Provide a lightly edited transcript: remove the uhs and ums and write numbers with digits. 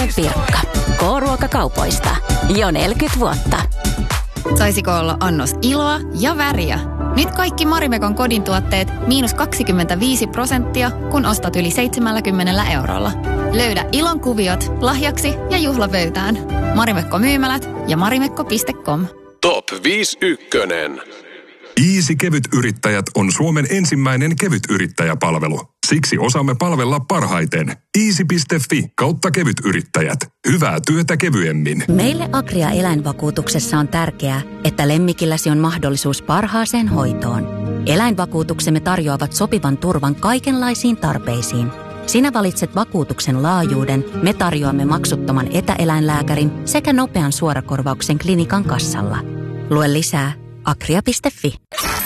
Pirkka. K-ruokakaupoista. Jo 40 vuotta. Saisiko olla annos iloa ja väriä? Nyt kaikki Marimekon kodin tuotteet -25%, kun ostat yli 70 eurolla. Löydä ilon kuviot lahjaksi ja juhlavöytään. Marimekko myymälät ja marimekko.com. Top 5 ykkönen. Easy Kevytyrittäjät on Suomen ensimmäinen kevytyrittäjäpalvelu. Siksi osaamme palvella parhaiten. Easy.fi/kevytyrittäjät. Hyvää työtä kevyemmin. Meille Agria eläinvakuutuksessa on tärkeää, että lemmikilläsi on mahdollisuus parhaaseen hoitoon. Eläinvakuutuksemme tarjoavat sopivan turvan kaikenlaisiin tarpeisiin. Sinä valitset vakuutuksen laajuuden, me tarjoamme maksuttoman etäeläinlääkärin sekä nopean suorakorvauksen klinikan kassalla. Lue lisää agria.fi.